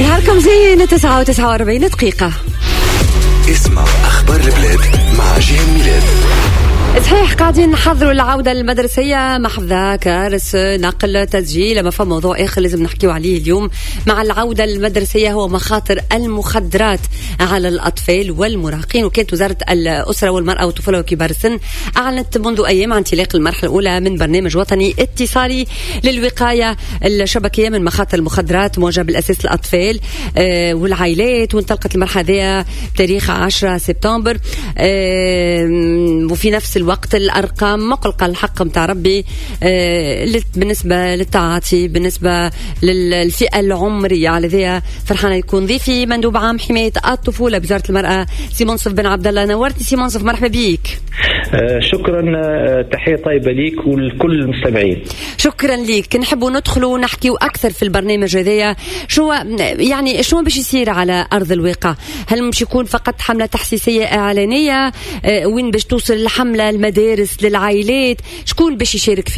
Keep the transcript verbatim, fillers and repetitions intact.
نهاركم زين. تسعة وتسعة وأربعين دقيقة. اسمع أخبار البلاد مع جيهان ميلاد. صحيح قاعدين نحضروا العودة المدرسية، محفظة، كارث، نقل، تسجيل، ما فما موضوع آخر لازم نحكيو عليه اليوم مع العودة المدرسية هو مخاطر المخدرات على الأطفال والمراهقين. وكانت وزارة الأسرة والمرأة والطفولة وكبار السن أعلنت منذ أيام عن انطلاق المرحلة الأولى من برنامج وطني اتصالي للوقاية الشبكية من مخاطر المخدرات موجه بالأساس للأطفال آه والعائلات. وانطلقت المرحلة هذه بتاريخ عشرة سبتمبر آه وفي نفس الوقت الأرقام مقلقة الحق متاع ربي آه بالنسبة للتعاطي، بالنسبة للفئة العمرية. على ذا فرحانة يكون ضيفي مندوب عام حماية الطفولة بوزارة المرأة سي منصف بن عبد الله. نورتي سي منصف، مرحبا بيك. آه شكرا، آه تحية طيبة ليك ولكل المستمعين. شكرا ليك. نحبوا ندخلوا ونحكيوا أكثر في البرنامج هذايا. شو يعني شو باش يصير على أرض الواقع؟ هل مش يكون فقط حملة تحسيسية إعلانية؟ آه وين باش توصل الحملة المدارس للعائلات؟ شكون باش يشارك فيها؟